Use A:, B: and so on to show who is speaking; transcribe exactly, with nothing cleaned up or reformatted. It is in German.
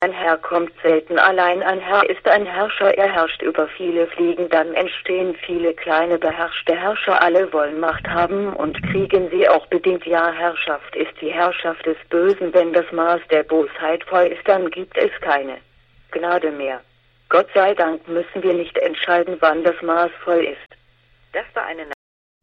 A: Ein Herr kommt selten allein, ein Herr ist ein Herrscher, er herrscht über viele Fliegen, dann entstehen viele kleine beherrschte Herrscher, alle wollen Macht haben und kriegen sie auch bedingt. Ja, Herrschaft ist die Herrschaft des Bösen, wenn das Maß der Bosheit voll ist, dann gibt es keine Gnade mehr. Gott sei Dank müssen wir nicht entscheiden, wann das Maß voll ist. Das war eine